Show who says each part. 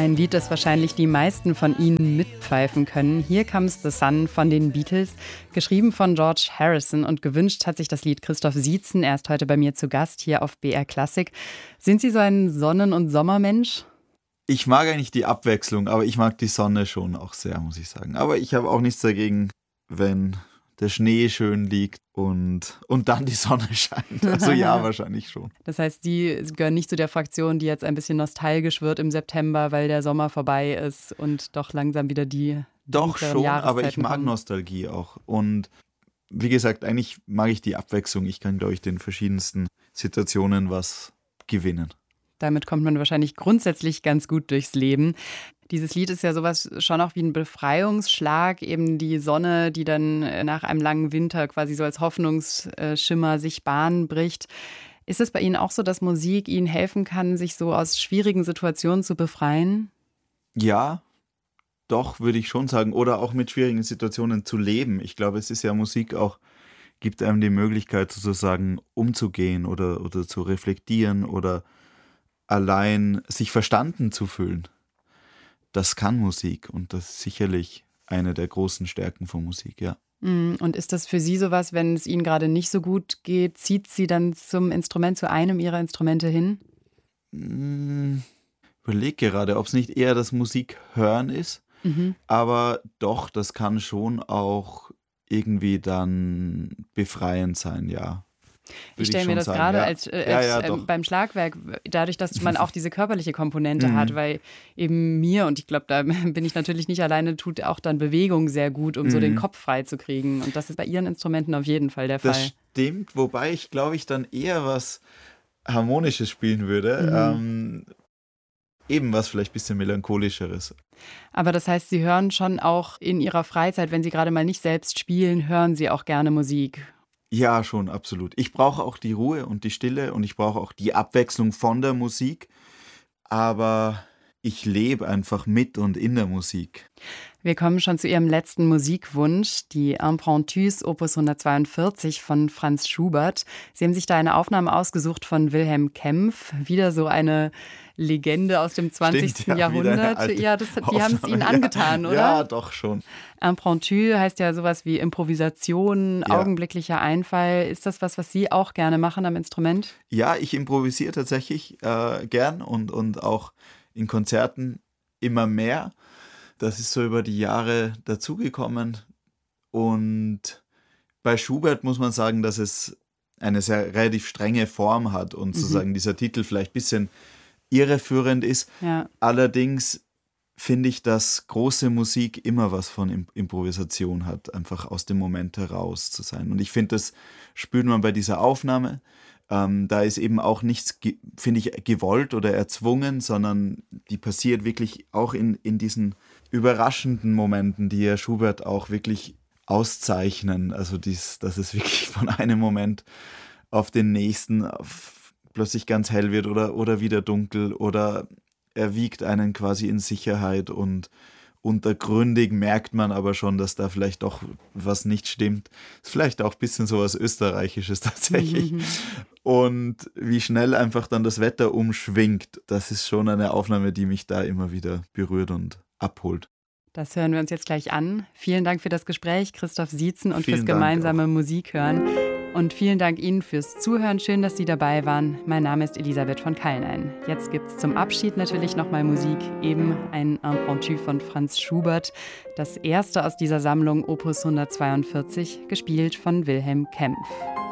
Speaker 1: Ein Lied, das wahrscheinlich die meisten von Ihnen mitpfeifen können. Here Comes the Sun von den Beatles, geschrieben von George Harrison, und gewünscht hat sich das Lied Christoph Sietzen. Er ist heute bei mir zu Gast hier auf BR Klassik. Sind Sie so ein Sonnen- und Sommermensch?
Speaker 2: Ich mag eigentlich die Abwechslung, aber ich mag die Sonne schon auch sehr, muss ich sagen. Aber ich habe auch nichts dagegen, wenn der Schnee schön liegt und dann die Sonne scheint. Also ja, wahrscheinlich schon.
Speaker 1: Das heißt, Sie gehören nicht zu der Fraktion, die jetzt ein bisschen nostalgisch wird im September, weil der Sommer vorbei ist und doch langsam wieder die
Speaker 2: Doch schon, aber ich mag
Speaker 1: kommen.
Speaker 2: Nostalgie auch. Und wie gesagt, eigentlich mag ich die Abwechslung. Ich kann, glaube ich, den verschiedensten Situationen was gewinnen.
Speaker 1: Damit kommt man wahrscheinlich grundsätzlich ganz gut durchs Leben. Dieses Lied ist ja sowas schon auch wie ein Befreiungsschlag, eben die Sonne, die dann nach einem langen Winter quasi so als Hoffnungsschimmer sich Bahn bricht. Ist es bei Ihnen auch so, dass Musik Ihnen helfen kann, sich so aus schwierigen Situationen zu befreien?
Speaker 2: Ja, doch, würde ich schon sagen. Oder auch mit schwierigen Situationen zu leben. Ich glaube, es ist ja Musik auch, gibt einem die Möglichkeit sozusagen umzugehen oder zu reflektieren oder allein sich verstanden zu fühlen. Das kann Musik und das ist sicherlich eine der großen Stärken von Musik, ja.
Speaker 1: Und ist das für Sie sowas, wenn es Ihnen gerade nicht so gut geht, zieht Sie dann zum Instrument, zu einem Ihrer Instrumente hin?
Speaker 2: Überleg gerade, ob es nicht eher das Musikhören ist,
Speaker 1: Mhm.
Speaker 2: aber doch, das kann schon auch irgendwie dann befreiend sein, ja.
Speaker 1: Ich
Speaker 2: Würde
Speaker 1: stelle mir
Speaker 2: schon
Speaker 1: das
Speaker 2: sagen,
Speaker 1: gerade
Speaker 2: ja.
Speaker 1: als
Speaker 2: Doch.
Speaker 1: beim Schlagwerk, dadurch, dass man auch diese körperliche Komponente hat, weil eben mir, und ich glaube, da bin ich natürlich nicht alleine, tut auch dann Bewegung sehr gut, um so den Kopf frei zu kriegen. Und das ist bei Ihren Instrumenten auf jeden Fall der Fall.
Speaker 2: Das stimmt, wobei ich glaube, ich dann eher was Harmonisches spielen würde. Eben was vielleicht ein bisschen Melancholischeres.
Speaker 1: Aber das heißt, Sie hören schon auch in Ihrer Freizeit, wenn Sie gerade mal nicht selbst spielen, hören Sie auch gerne Musik.
Speaker 2: Ja, schon, absolut. Ich brauche auch die Ruhe und die Stille und ich brauche auch die Abwechslung von der Musik, aber ich lebe einfach mit und in der Musik.
Speaker 1: Wir kommen schon zu Ihrem letzten Musikwunsch, die Impromptus Opus 142 von Franz Schubert. Sie haben sich da eine Aufnahme ausgesucht von Wilhelm Kempff, wieder so eine Legende aus dem 20.
Speaker 2: Stimmt, ja,
Speaker 1: Jahrhundert. Ja, die haben es Ihnen angetan, oder?
Speaker 2: Ja, doch schon.
Speaker 1: Impromptu heißt ja sowas wie Improvisation,
Speaker 2: Ja.
Speaker 1: augenblicklicher Einfall. Ist das was Sie auch gerne machen am Instrument?
Speaker 2: Ja, ich improvisiere tatsächlich gern und auch in Konzerten immer mehr. Das ist so über die Jahre dazugekommen. Und bei Schubert muss man sagen, dass es eine sehr relativ strenge Form hat und sozusagen dieser Titel vielleicht ein bisschen irreführend ist.
Speaker 1: Ja.
Speaker 2: Allerdings finde ich, dass große Musik immer was von Improvisation hat, einfach aus dem Moment heraus zu sein. Und ich finde, das spürt man bei dieser Aufnahme. Da ist eben auch nichts, finde ich, gewollt oder erzwungen, sondern die passiert wirklich auch in diesen überraschenden Momenten, die ja Schubert auch wirklich auszeichnen. Also dass es wirklich von einem Moment auf den nächsten plötzlich ganz hell wird oder wieder dunkel oder er wiegt einen quasi in Sicherheit und untergründig merkt man aber schon, dass da vielleicht doch was nicht stimmt. Ist vielleicht auch ein bisschen so was Österreichisches tatsächlich. Und wie schnell einfach dann das Wetter umschwingt, das ist schon eine Aufnahme, die mich da immer wieder berührt und abholt.
Speaker 1: Das hören wir uns jetzt gleich an. Vielen Dank für das Gespräch, Christoph Sietzen, und
Speaker 2: Vielen
Speaker 1: fürs
Speaker 2: Dank
Speaker 1: gemeinsame Musikhören. Und vielen Dank Ihnen fürs Zuhören. Schön, dass Sie dabei waren. Mein Name ist Elisabeth von Kallein. Jetzt gibt es zum Abschied natürlich nochmal Musik. Eben ein Impromptu von Franz Schubert. Das erste aus dieser Sammlung, Opus 142, gespielt von Wilhelm Kempff.